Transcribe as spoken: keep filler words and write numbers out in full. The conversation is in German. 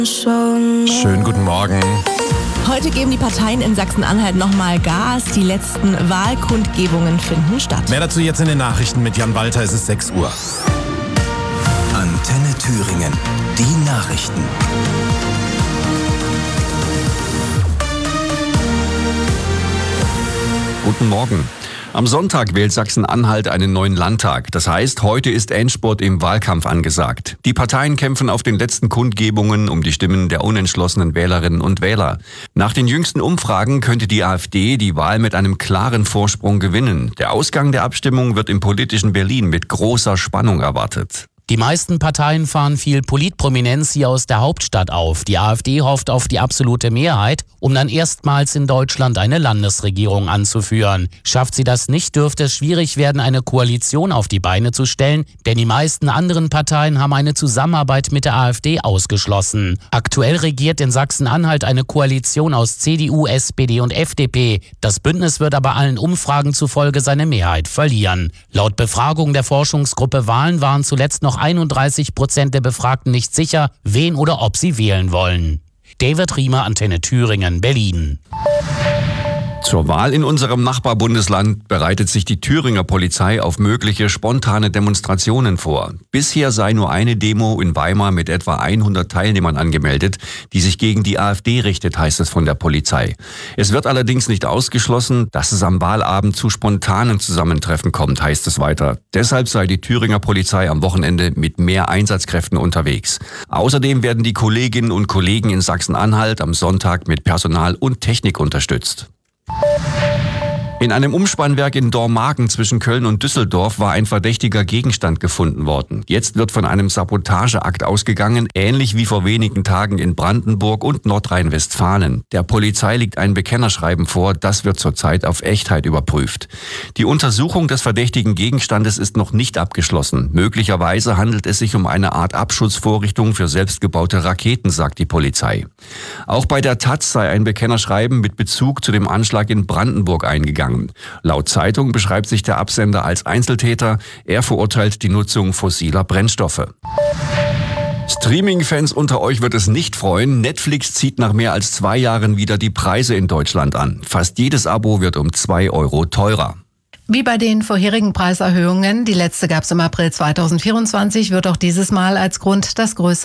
Schönen guten Morgen. Heute geben die Parteien in Sachsen-Anhalt nochmal Gas. Die letzten Wahlkundgebungen finden statt. Mehr dazu jetzt in den Nachrichten mit Jan Walter. Es ist sechs Uhr. Antenne Thüringen. Die Nachrichten. Guten Morgen. Am Sonntag wählt Sachsen-Anhalt einen neuen Landtag. Das heißt, heute ist Endspurt im Wahlkampf angesagt. Die Parteien kämpfen auf den letzten Kundgebungen um die Stimmen der unentschlossenen Wählerinnen und Wähler. Nach den jüngsten Umfragen könnte die AfD die Wahl mit einem klaren Vorsprung gewinnen. Der Ausgang der Abstimmung wird im politischen Berlin mit großer Spannung erwartet. Die meisten Parteien fahren viel Politprominenz hier aus der Hauptstadt auf. Die AfD hofft auf die absolute Mehrheit, um dann erstmals in Deutschland eine Landesregierung anzuführen. Schafft sie das nicht, dürfte es schwierig werden, eine Koalition auf die Beine zu stellen, denn die meisten anderen Parteien haben eine Zusammenarbeit mit der AfD ausgeschlossen. Aktuell regiert in Sachsen-Anhalt eine Koalition aus C D U, S P D und F D P. Das Bündnis wird aber allen Umfragen zufolge seine Mehrheit verlieren. Laut Befragung der Forschungsgruppe Wahlen waren zuletzt noch einunddreißig Prozent der Befragten nicht sicher, wen oder ob sie wählen wollen. David Riemer, Antenne Thüringen, Berlin. Zur Wahl in unserem Nachbarbundesland bereitet sich die Thüringer Polizei auf mögliche spontane Demonstrationen vor. Bisher sei nur eine Demo in Weimar mit etwa hundert Teilnehmern angemeldet, die sich gegen die AfD richtet, heißt es von der Polizei. Es wird allerdings nicht ausgeschlossen, dass es am Wahlabend zu spontanen Zusammentreffen kommt, heißt es weiter. Deshalb sei die Thüringer Polizei am Wochenende mit mehr Einsatzkräften unterwegs. Außerdem werden die Kolleginnen und Kollegen in Sachsen-Anhalt am Sonntag mit Personal und Technik unterstützt. In einem Umspannwerk in Dormagen zwischen Köln und Düsseldorf war ein verdächtiger Gegenstand gefunden worden. Jetzt wird von einem Sabotageakt ausgegangen, ähnlich wie vor wenigen Tagen in Brandenburg und Nordrhein-Westfalen. Der Polizei liegt ein Bekennerschreiben vor, das wird zurzeit auf Echtheit überprüft. Die Untersuchung des verdächtigen Gegenstandes ist noch nicht abgeschlossen. Möglicherweise handelt es sich um eine Art Abschussvorrichtung für selbstgebaute Raketen, sagt die Polizei. Auch bei der Taz sei ein Bekennerschreiben mit Bezug zu dem Anschlag in Brandenburg eingegangen. Laut Zeitung beschreibt sich der Absender als Einzeltäter. Er verurteilt die Nutzung fossiler Brennstoffe. Streaming-Fans unter euch wird es nicht freuen. Netflix zieht nach mehr als zwei Jahren wieder die Preise in Deutschland an. Fast jedes Abo wird um zwei Euro teurer. Wie bei den vorherigen Preiserhöhungen, die letzte gab es im April zweitausendvierundzwanzig, wird auch dieses Mal als Grund das größere